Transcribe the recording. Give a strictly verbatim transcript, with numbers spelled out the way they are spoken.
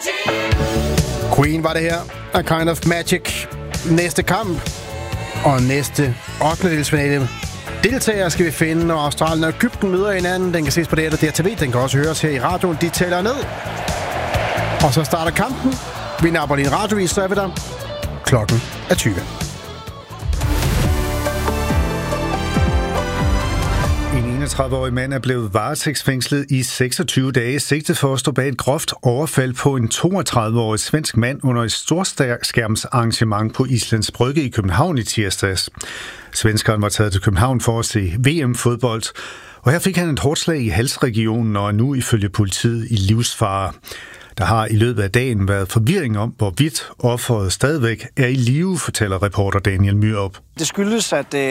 Queen var det her. A Kind of Magic. Næste kamp og næste ottendedelsfinale deltagere skal vi finde, når Australien og Egypten møder hinanden. Den kan ses på D R T V. Den kan også høres her i radioen. De tæller ned. Og så starter kampen. Vi napper lige en radiovis, så er vi der. Klokken er tyve. En enogtredive-årig mand er blevet varetægtsfængslet i seksogtyve dage, sigtet for at stå bag et groft overfald på en toogtredive-årig svensk mand under et storskærmsarrangement på Islands Brygge i København i tirsdags. Svenskeren var taget til København for at se V M-fodbold, og her fik han et hårdt slag i halsregionen og er nu ifølge politiet i livsfare. Der har i løbet af dagen været forvirring om, hvorvidt offeret stadigvæk er i live, fortæller reporter Daniel Myrup. Det skyldes, at